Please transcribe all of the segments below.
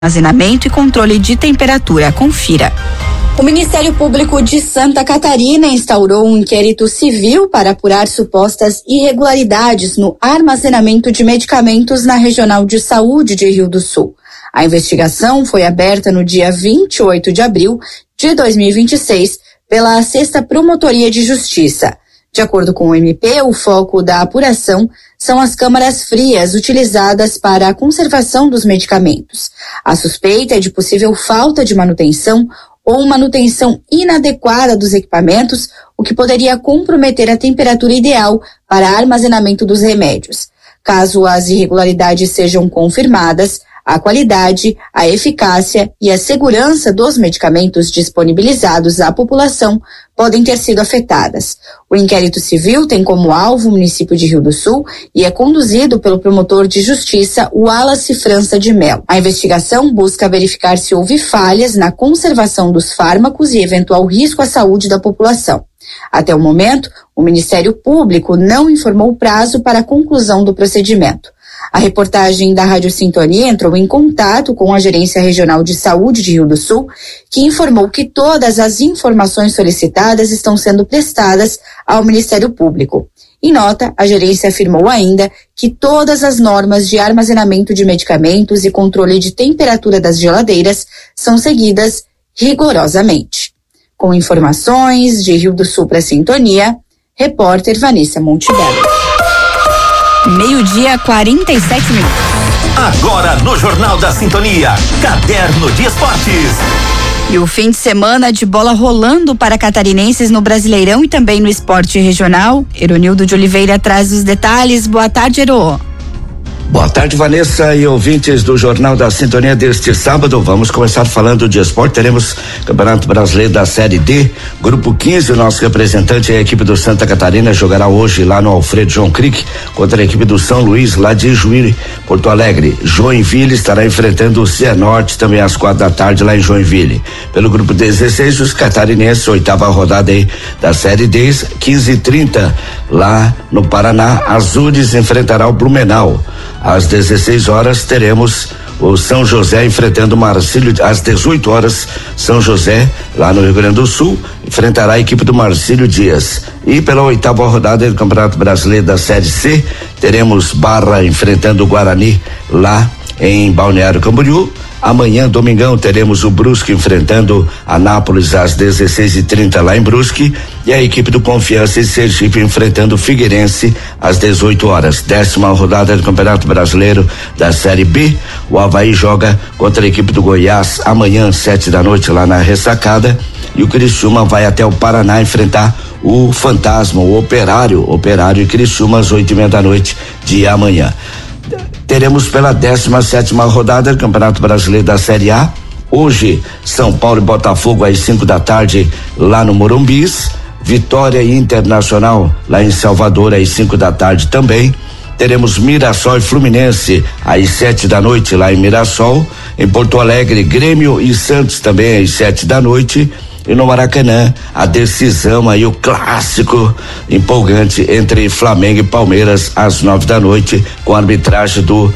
armazenamento e controle de temperatura. Confira. O Ministério Público de Santa Catarina instaurou um inquérito civil para apurar supostas irregularidades no armazenamento de medicamentos na Regional de Saúde de Rio do Sul. A investigação foi aberta no dia 28 de abril de 2026 pela 6ª Promotoria de Justiça. De acordo com o MP, o foco da apuração são as câmaras frias utilizadas para a conservação dos medicamentos. A suspeita é de possível falta de manutenção ou manutenção inadequada dos equipamentos, o que poderia comprometer a temperatura ideal para armazenamento dos remédios. Caso as irregularidades sejam confirmadas, a qualidade, a eficácia e a segurança dos medicamentos disponibilizados à população podem ter sido afetadas. O inquérito civil tem como alvo o município de Rio do Sul e é conduzido pelo promotor de justiça Wallace França de Mello. A investigação busca verificar se houve falhas na conservação dos fármacos e eventual risco à saúde da população. Até o momento, o Ministério Público não informou o prazo para a conclusão do procedimento. A reportagem da Rádio Sintonia entrou em contato com a Gerência Regional de Saúde de Rio do Sul, que informou que todas as informações solicitadas estão sendo prestadas ao Ministério Público. Em nota, a gerência afirmou ainda que todas as normas de armazenamento de medicamentos e controle de temperatura das geladeiras são seguidas rigorosamente. Com informações de Rio do Sul para a Sintonia, repórter Vanessa Montebello. 12:47. Agora no Jornal da Sintonia, Caderno de Esportes. E o fim de semana de bola rolando para catarinenses no Brasileirão e também no esporte regional. Eronildo de Oliveira traz os detalhes. Boa tarde, Ero. Boa tarde, Vanessa e ouvintes do Jornal da Sintonia deste sábado. Vamos começar falando de esporte. Teremos Campeonato Brasileiro da Série D, Grupo 15. O nosso representante, a equipe do Santa Catarina, jogará hoje lá no Alfredo João Crick contra a equipe do São Luís, lá de Juí, Porto Alegre. Joinville estará enfrentando o Cianorte também às 4h lá em Joinville. Pelo Grupo 16, os catarinenses, 8ª rodada aí da Série D, 15h30 lá no Paraná. Azures enfrentará o Blumenau. Às 16 horas teremos o São José enfrentando o Marcílio. Às 18 horas, São José, lá no Rio Grande do Sul, enfrentará a equipe do Marcílio Dias. E pela 8ª rodada do Campeonato Brasileiro da Série C, teremos Barra enfrentando o Guarani lá em Balneário Camboriú. Amanhã, domingão, teremos o Brusque enfrentando a Nápoles às 16h30 lá em Brusque, e a equipe do Confiança e Sergipe enfrentando o Figueirense às 18 horas. 10ª rodada do Campeonato Brasileiro da Série B. O Avaí joga contra a equipe do Goiás amanhã às 7h lá na Ressacada, e o Criciúma vai até o Paraná enfrentar o Fantasma, o Operário e Criciúma às 8h30 de amanhã. Teremos pela 17ª rodada do Campeonato Brasileiro da Série A. Hoje, São Paulo e Botafogo às 5h lá no Morumbis. Vitória e Internacional lá em Salvador às 5h também. Teremos Mirassol e Fluminense às 7h lá em Mirassol. Em Porto Alegre, Grêmio e Santos também às 7h. E no Maracanã, a decisão aí, o clássico empolgante entre Flamengo e Palmeiras às 9h, com a arbitragem do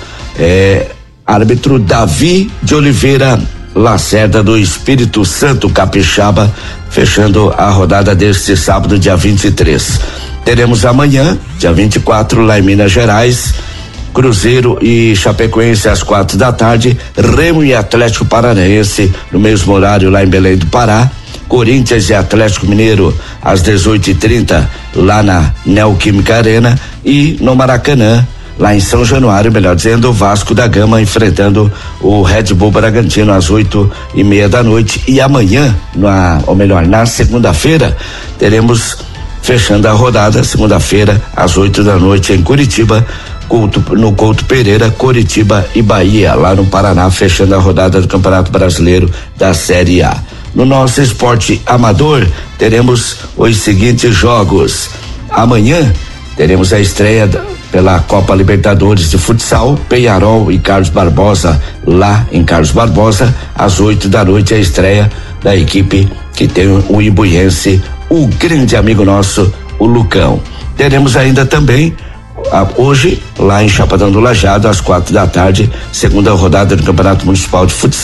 árbitro Davi de Oliveira Lacerda, do Espírito Santo Capixaba, fechando a rodada deste sábado, dia 23. Teremos amanhã, dia 24, lá em Minas Gerais, Cruzeiro e Chapecoense às 4h, Remo e Atlético Paranaense no mesmo horário lá em Belém do Pará. Corinthians e Atlético Mineiro às 18h30 lá na Neoquímica Arena, e no Maracanã, lá em São Januário, melhor dizendo, o Vasco da Gama enfrentando o Red Bull Bragantino às 8h30. E amanhã, na segunda-feira, teremos, fechando a rodada, segunda-feira às 8h em Curitiba, no Couto Pereira, Coritiba e Bahia, lá no Paraná, fechando a rodada do Campeonato Brasileiro da Série A. No nosso esporte amador, teremos os seguintes jogos. Amanhã teremos a estreia pela Copa Libertadores de Futsal, Peñarol e Carlos Barbosa, lá em Carlos Barbosa, às 8h, a estreia da equipe que tem o imbuiense, o grande amigo nosso, o Lucão. Teremos ainda também hoje, lá em Chapadão do Lajeado, às 4 da tarde, segunda rodada do Campeonato Municipal de Futsal.